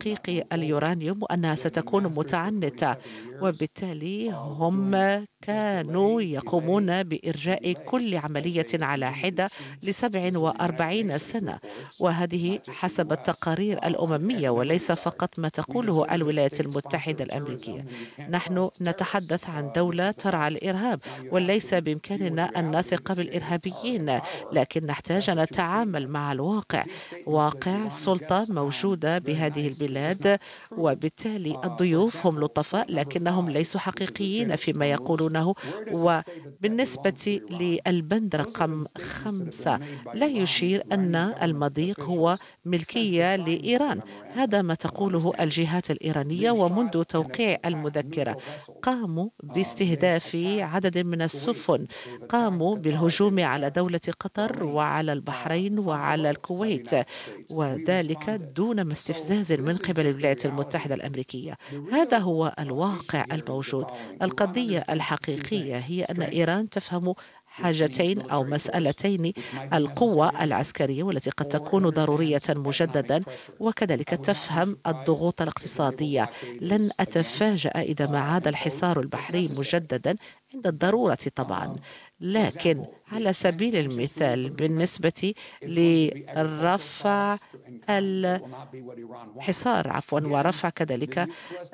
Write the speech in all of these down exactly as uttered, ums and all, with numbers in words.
تحقيق اليورانيوم وأنها ستكون متعنتة، وبالتالي هم كانوا يقومون بإرجاء كل عملية على حدة لسبع وأربعين سنة، وهذه حسب التقارير الأممية وليس فقط ما تقوله الولايات المتحدة الأمريكية. نحن نتحدث عن دولة ترعى الإرهاب، وليس بإمكاننا أن نثق بالإرهابيين، لكن نحتاج أن نتعامل مع الواقع، واقع سلطة موجودة بهذه البلاد، وبالتالي الضيوف هم لطفاء لكنهم ليسوا حقيقيين فيما يقولونه. وبالنسبة للبند رقم خمسة لا يشير أن المضيق هو ملكية لإيران، هذا ما تقوله الجهات الإيرانية. ومنذ توقيع المذكرة قاموا باستهداف عدد من السفن، قاموا بالهجوم على دولة قطر وعلى البحرين وعلى الكويت، وذلك دون ما استفزاز من قبل الولايات المتحدة الأمريكية. هذا هو الواقع الموجود. القضية الحقيقية هي أن إيران تفهم حاجتين أو مسألتين: القوة العسكرية والتي قد تكون ضرورية مجددا، وكذلك تفهم الضغوط الاقتصادية. لن أتفاجأ إذا ما عاد الحصار البحري مجددا عند الضرورة طبعا، لكن على سبيل المثال بالنسبة لرفع الحصار عفوا ورفع كذلك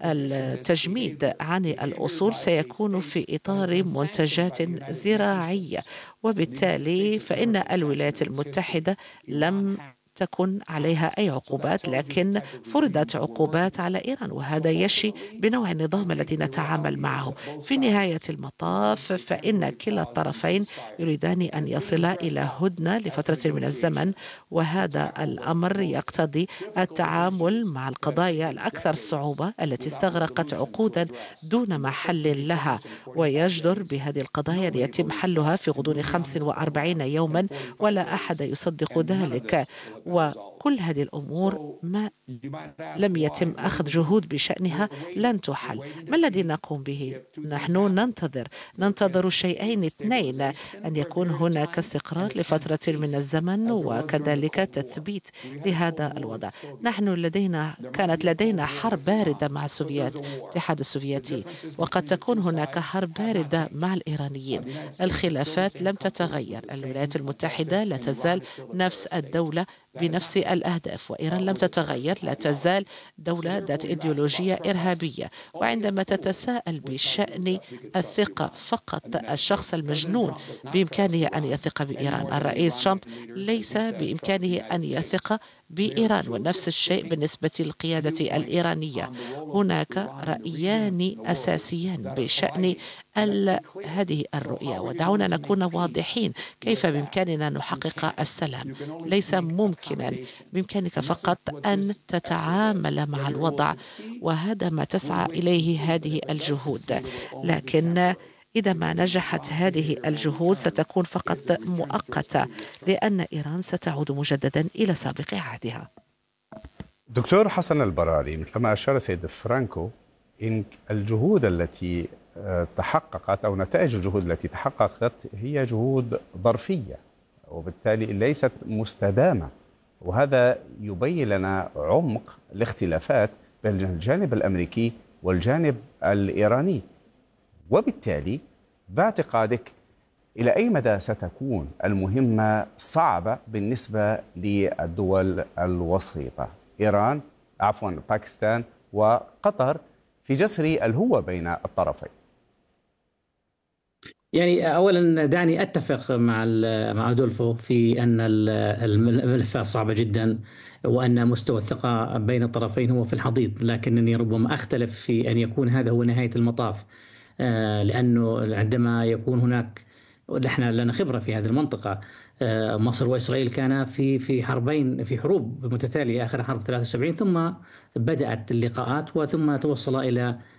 التجميد عن الأصول سيكون في إطار منتجات زراعية، وبالتالي فإن الولايات المتحدة لم تكن عليها أي عقوبات، لكن فرضت عقوبات على إيران، وهذا يشي بنوع النظام الذي نتعامل معه. في نهاية المطاف فإن كلا الطرفين يريدان أن يصلا إلى هدنة لفترة من الزمن، وهذا الأمر يقتضي التعامل مع القضايا الأكثر صعوبة التي استغرقت عقودا دون محل لها، ويجدر بهذه القضايا ليتم حلها في غضون خمس وأربعين يوما، ولا أحد يصدق ذلك. وكل هذه الأمور ما لم يتم أخذ جهود بشأنها لن تحل. ما الذي نقوم به؟ نحن ننتظر ننتظر شيئين اثنين: أن يكون هناك استقرار لفترة من الزمن، وكذلك تثبيت لهذا الوضع. نحن لدينا كانت لدينا حرب باردة مع السوفيات الاتحاد السوفيتي، وقد تكون هناك حرب باردة مع الإيرانيين. الخلافات لم تتغير، الولايات المتحدة لا تزال نفس الدولة بنفس الأهداف، وإيران لم تتغير، لا تزال دولة ذات إيديولوجية إرهابية. وعندما تتساءل بشأن الثقة، فقط الشخص المجنون بإمكانه أن يثق بإيران. الرئيس ترامب ليس بإمكانه أن يثق بإيران، ونفس الشيء بالنسبة للقيادة الإيرانية. هناك رأيان أساسيان بشأن هذه الرؤية، ودعونا نكون واضحين: كيف بإمكاننا نحقق السلام؟ ليس ممكنا، بإمكانك فقط أن تتعامل مع الوضع، وهذا ما تسعى إليه هذه الجهود. لكن إذا ما نجحت هذه الجهود ستكون فقط مؤقتة، لأن إيران ستعود مجددا إلى سابق عهدها. دكتور حسن البراري، مثلما أشار سيد فرانكو، إن الجهود التي تحققت أو نتائج الجهود التي تحققت هي جهود ظرفية وبالتالي ليست مستدامة، وهذا يبين لنا عمق الاختلافات بين الجانب الأمريكي والجانب الإيراني. وبالتالي باعتقادك إلى أي مدى ستكون المهمة صعبة بالنسبة للدول الوسيطة، إيران عفوا باكستان وقطر، في جسر الهوة بين الطرفين؟ يعني أولا دعني أتفق مع مع أدولفو في أن الملفات صعبة جدا، وأن مستوى الثقة بين الطرفين هو في الحضيض، لكنني ربما أختلف في أن يكون هذا هو نهاية المطاف، لأنه عندما يكون هناك، نحن لنا خبرة في هذه المنطقة، مصر وإسرائيل كان في في حربين في حروب متتالية، آخر حرب ثلاثة وسبعين ثم بدأت اللقاءات وثم توصل إلى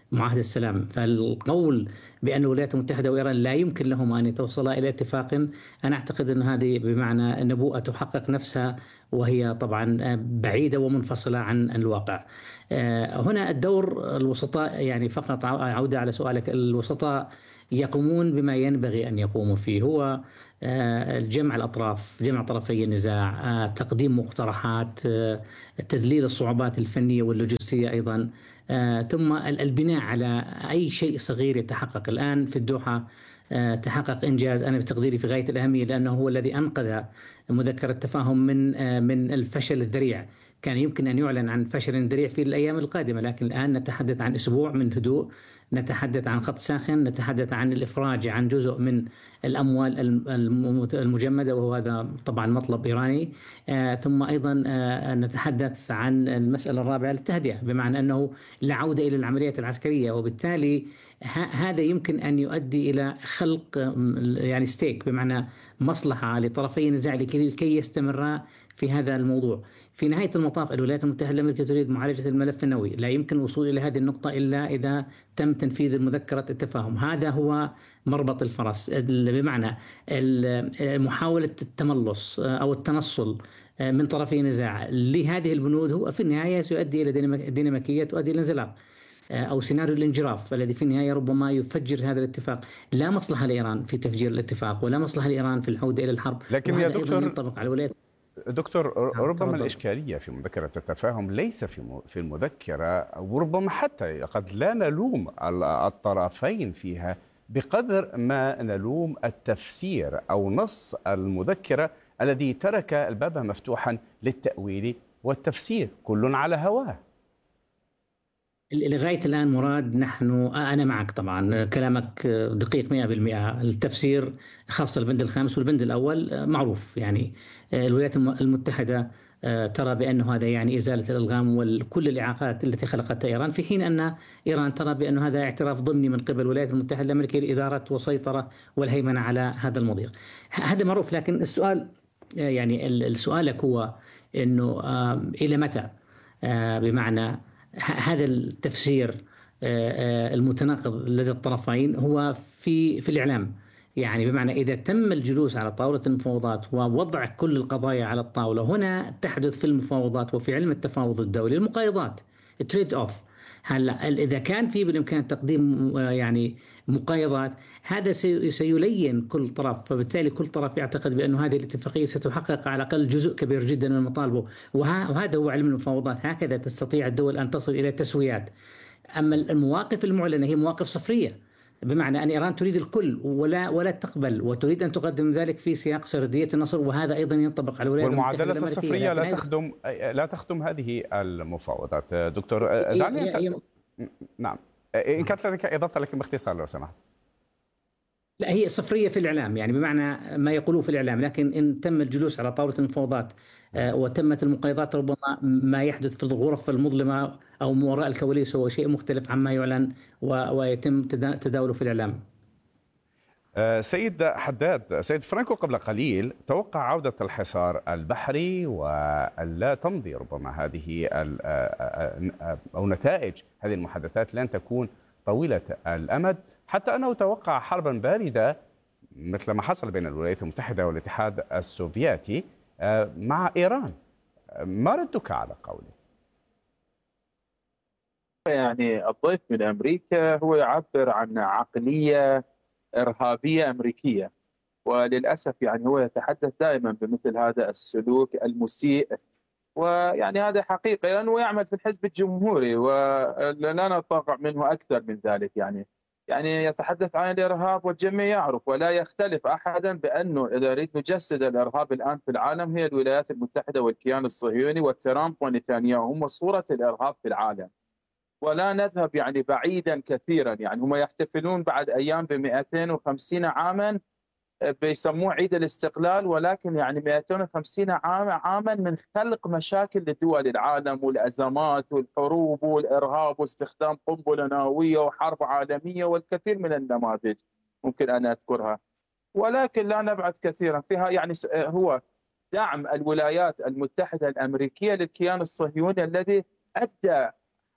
معاهدة السلام. فالقول بأن الولايات المتحدة وإيران لا يمكن لهما أن يتوصلا إلى اتفاق، أنا أعتقد أن هذه بمعنى نبوءة تحقق نفسها، وهي طبعا بعيدة ومنفصلة عن الواقع. هنا الدور الوسطاء، يعني فقط عودة على سؤالك، الوسطاء يقومون بما ينبغي أن يقوموا فيه، هو جمع الأطراف، جمع طرفي النزاع، تقديم مقترحات، تذليل الصعوبات الفنية واللوجستية أيضا، ثم البناء على أي شيء صغير يتحقق. الآن في الدوحة تحقق إنجاز أنا بتقديري في غاية الأهمية، لأنه هو الذي أنقذ مذكرة التفاهم من من الفشل الذريع. كان يمكن أن يعلن عن فشل ذريع في الأيام القادمة، لكن الآن نتحدث عن أسبوع من هدوء، نتحدث عن خط ساخن، نتحدث عن الإفراج عن جزء من الأموال المجمدة، وهو هذا طبعا مطلب إيراني. آه ثم أيضا آه نتحدث عن المسألة الرابعة التهدئة، بمعنى أنه لا عودة إلى العمليات العسكرية، وبالتالي هذا يمكن أن يؤدي إلى خلق يعني ستيك، بمعنى مصلحة لطرفي النزاع لكي يستمرا في هذا الموضوع. في نهاية المطاف الولايات المتحدة الأمريكية تريد معالجة الملف النووي، لا يمكن الوصول إلى هذه النقطة إلا إذا تم تنفيذ مذكرة التفاهم. هذا هو مربط الفرس، بمعنى محاولة التملص أو التنصل من طرفي النزاع لهذه البنود هو في النهاية سيؤدي إلى ديناميكية تؤدي إلى انزلاق أو سيناريو الانجراف الذي في النهاية ربما يفجر هذا الاتفاق. لا مصلحة لإيران في تفجير الاتفاق، ولا مصلحة لإيران في العودة إلى الحرب. لكن يا دكتور ينطبق على الولايات. دكتور ربما الإشكالية في مذكرة التفاهم ليس في في المذكرة، وربما حتى قد لا نلوم الطرفين فيها بقدر ما نلوم التفسير أو نص المذكرة الذي ترك الباب مفتوحا للتأويل والتفسير، كل على هواه. لغاية الآن مراد، نحن أنا معك طبعا، كلامك دقيق مئة بالمئة. التفسير خاصة البند الخامس والبند الأول معروف، يعني الولايات المتحدة ترى بأنه هذا يعني إزالة الألغام وكل الإعاقات التي خلقتها إيران، في حين أن إيران ترى بأنه هذا اعتراف ضمني من قبل الولايات المتحدة الأمريكية لإدارة وسيطرة والهيمنة على هذا المضيق. هذا معروف، لكن السؤال يعني السؤالك هو أنه إلى متى، بمعنى هذا التفسير المتناقض لدى الطرفين هو في في الإعلام، يعني بمعنى إذا تم الجلوس على طاولة المفاوضات ووضع كل القضايا على الطاولة، هنا تحدث في المفاوضات وفي علم التفاوض الدولي المقايضات، تريد أوف. هلا إذا كان في بالإمكان تقديم يعني مقايضات، هذا سيلين كل طرف، فبالتالي كل طرف يعتقد بأن هذه الاتفاقية ستحقق على الأقل جزء كبير جدا من مطالبه، وهذا هو علم المفاوضات، هكذا تستطيع الدول أن تصل إلى تسويات. أما المواقف المعلنة هي مواقف صفرية، بمعنى أن إيران تريد الكل ولا ولا تقبل، وتريد أن تقدم ذلك في سياق سردية النصر، وهذا أيضا ينطبق على الولايات المتحدة الأمريكية. والمعادلة الصفرية لا تخدم لا تخدم هذه المفاوضات. دكتور دعني أنت... نعم، إن كانت لديك إضافة لكن باختصار لو سمحت. لا، هي صفرية في الإعلام، يعني بمعنى ما يقولوه في الإعلام، لكن إن تم الجلوس على طاولة المفاوضات وتمت المقايضات، ربما ما يحدث في الغرف المظلمة أو ما وراء الكواليس هو شيء مختلف عما يعلن ويتم تداوله في الإعلام. سيد حداد، سيد فرانكو قبل قليل توقع عودة الحصار البحري ولا تمضي ربما هذه أو نتائج هذه المحادثات لن تكون طويلة الأمد، حتى أنه توقع حربا باردة مثل ما حصل بين الولايات المتحدة والاتحاد السوفيتي مع إيران. ما ردك على قوله؟ يعني الضيف من أمريكا هو يعبر عن عقلية إرهابية أمريكية، وللأسف يعني هو يتحدث دائما بمثل هذا السلوك المسيء، ويعني هذا حقيقة لأنه يعمل في الحزب الجمهوري ولا نتوقع منه أكثر من ذلك. يعني يعني يتحدث عن الإرهاب والجميع يعرف ولا يختلف أحدا بأنه إذا نريد نجسد الإرهاب الآن في العالم هي الولايات المتحدة والكيان الصهيوني وترامب ونتنياهو هم صورة الإرهاب في العالم. ولا نذهب يعني بعيدا كثيرا، يعني هم يحتفلون بعد أيام ب مئتين وخمسين عاما بيسموه عيد الاستقلال، ولكن يعني مئتين وخمسين عام عاما من خلق مشاكل لدول العالم والأزمات والحروب والإرهاب واستخدام قنبلة نووية وحرب عالمية والكثير من النماذج ممكن أن أذكرها، ولكن لا نبعد كثيرا فيها. يعني هو دعم الولايات المتحدة الأمريكية للكيان الصهيوني الذي أدى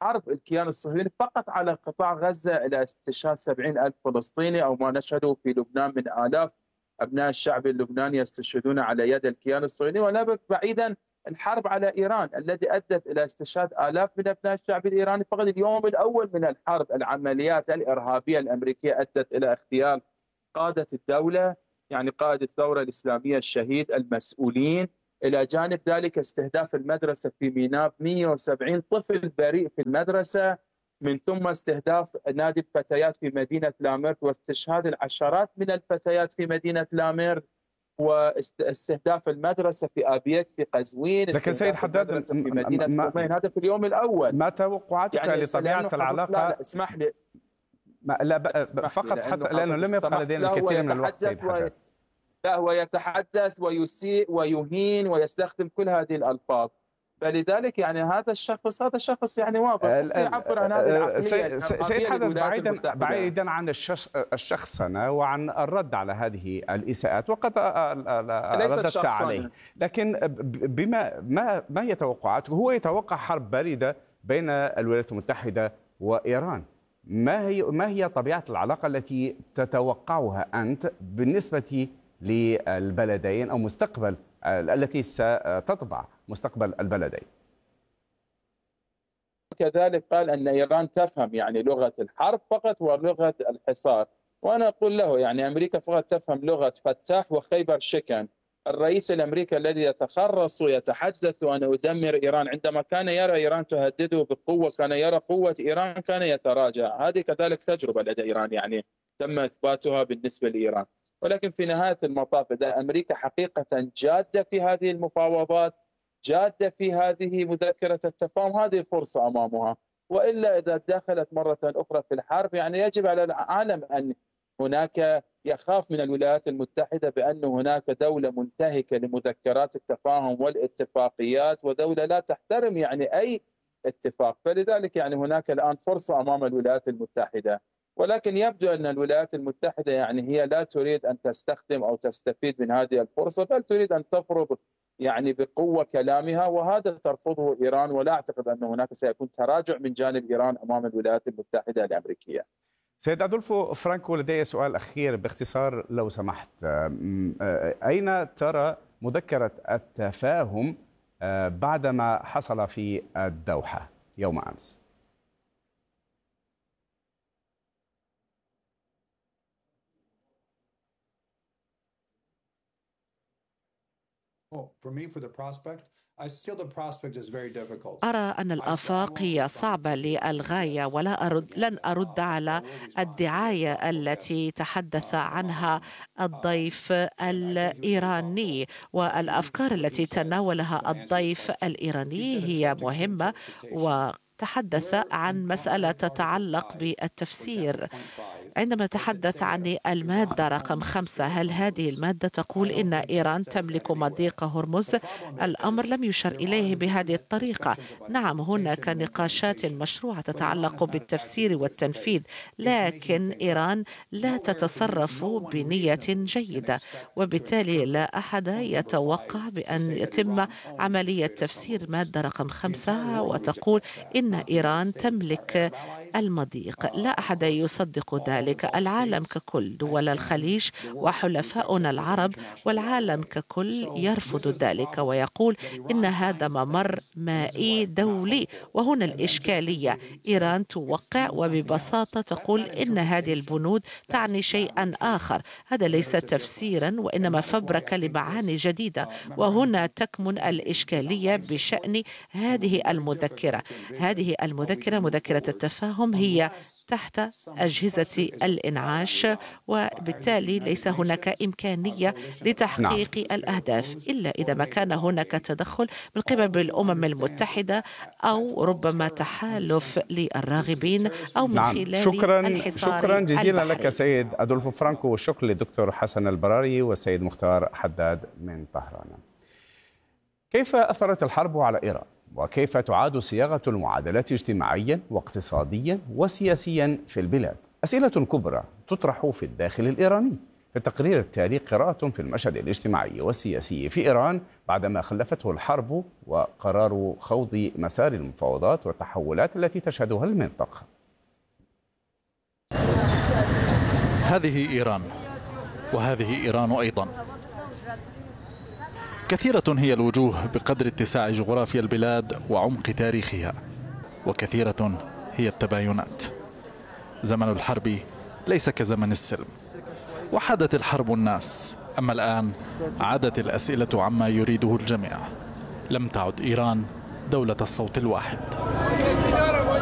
حرب الكيان الصهيوني فقط على قطاع غزة إلى استشهاد سبعين ألف فلسطيني، أو ما نشهده في لبنان من آلاف أبناء الشعب اللبناني يستشهدون على يد الكيان الصهيوني. ولا بعيدا الحرب على إيران التي أدت إلى استشهاد آلاف من أبناء الشعب الإيراني. فقط اليوم الأول من الحرب العمليات الإرهابية الأمريكية أدت إلى اغتيال قادة الدولة، يعني قائد الثورة الإسلامية الشهيد، المسؤولين. إلى جانب ذلك استهداف المدرسة في ميناء، مئة وسبعين طفل بريء في المدرسة، من ثم استهداف نادي الفتيات في مدينة لاميرت واستشهاد العشرات من الفتيات في مدينة لاميرت، واستهداف المدرسة في أبيك في قزوين. لكن سيد حداد في مدينة ما هذا في اليوم الأول. ما توقعاتك يعني لطبيعة العلاقة؟ لا لا اسمح لي ما لا فقط حتى لأنه لم يبقى لدينا الكثير من الوقت سيد حداد. لا، هو يتحدث ويسيء ويهين ويستخدم كل هذه الألفاظ، فلذلك يعني هذا الشخص هذا الشخص يعني واضح يعبر عن هذه العقلية. سيد حداد، بعيدا بعيدا عن الشخصنة وعن الرد على هذه الإساءات، وقد رددت عليه، لكن بما ما ما هي توقعاته؟ هو يتوقع حرب باردة بين الولايات المتحدة وإيران. ما هي ما هي طبيعة العلاقة التي تتوقعها أنت بالنسبة للبلدين أو مستقبل التي ستطبع مستقبل البلدين؟ كذلك قال أن إيران تفهم يعني لغة الحرب فقط ولغة الحصار، وأنا أقول له يعني أمريكا فقط تفهم لغة فتاح وخيبر شكن. الرئيس الأمريكي الذي يتخرص ويتحدث وأن أدمر إيران، عندما كان يرى إيران تهدده بقوة كان يرى قوة إيران كان يتراجع. هذه كذلك تجربة لدى إيران يعني تم إثباتها بالنسبة لإيران. ولكن في نهاية المطاف إذا أمريكا حقيقة جادة في هذه المفاوضات، جادة في هذه مذكرة التفاهم، هذه فرصة أمامها. وإلا إذا دخلت مرة أخرى في الحرب يعني يجب على العالم أن هناك يخاف من الولايات المتحدة بأن هناك دولة منتهكة لمذكرات التفاهم والاتفاقيات، ودولة لا تحترم يعني أي اتفاق. فلذلك يعني هناك الآن فرصة أمام الولايات المتحدة، ولكن يبدو أن الولايات المتحدة يعني هي لا تريد أن تستخدم أو تستفيد من هذه الفرصة، بل تريد أن تفرض يعني بقوة كلامها، وهذا ترفضه إيران. ولا أعتقد أن هناك سيكون تراجع من جانب إيران أمام الولايات المتحدة الأمريكية. سيد أدولفو فرانكو، لدي سؤال أخير باختصار لو سمحت. أين ترى مذكرة التفاهم بعدما حصل في الدوحة يوم أمس؟ أرى أن الآفاق هي صعبة للغاية، ولا أرد لن أرد على الدعاية التي تحدث عنها الضيف الإيراني، والأفكار التي تناولها الضيف الإيراني هي مهمة، وتحدث عن مسألة تتعلق بالتفسير. عندما تحدث عن المادة رقم خمسة، هل هذه المادة تقول إن إيران تملك مضيق هرمز؟ الأمر لم يشر إليه بهذه الطريقة. نعم، هناك نقاشات مشروعة تتعلق بالتفسير والتنفيذ، لكن إيران لا تتصرف بنية جيدة، وبالتالي لا أحد يتوقع بأن يتم عملية تفسير مادة رقم خمسة وتقول إن إيران تملك المضيق. لا أحد يصدق ذلك. العالم ككل، دول الخليج وحلفاؤنا العرب والعالم ككل يرفض ذلك ويقول إن هذا ممر مائي دولي. وهنا الإشكالية، إيران توقع وببساطة تقول إن هذه البنود تعني شيئا آخر. هذا ليس تفسيرا وإنما فبركة لمعاني جديدة، وهنا تكمن الإشكالية بشأن هذه المذكرة. هذه المذكرة مذكرة التفاهم هي تحت أجهزة الإنعاش، وبالتالي ليس هناك إمكانية لتحقيق نعم. الأهداف إلا إذا ما كان هناك تدخل من قبل الأمم المتحدة أو ربما تحالف للراغبين أو من نعم. خلال شكرا الحصار شكرا جزيلا البحري. لك سيد أدولفو فرانكو، والشكر للدكتور حسن البراري والسيد مختار حداد من طهران. كيف أثرت الحرب على إيران؟ وكيف تعاد صياغة المعادلات اجتماعيا واقتصاديا وسياسيا في البلاد؟ أسئلة كبرى تطرح في الداخل الإيراني، في التقرير التالي قراءة في المشهد الاجتماعي والسياسي في إيران بعدما خلفته الحرب وقرار خوض مسار المفاوضات والتحولات التي تشهدها المنطقة. هذه إيران، وهذه إيران أيضا. كثيرة هي الوجوه بقدر اتساع جغرافيا البلاد وعمق تاريخها، وكثيرة هي التباينات. زمن الحرب ليس كزمن السلم، وحدت الحرب الناس، أما الآن عادت الأسئلة عما يريده الجميع. لم تعد إيران دولة الصوت الواحد.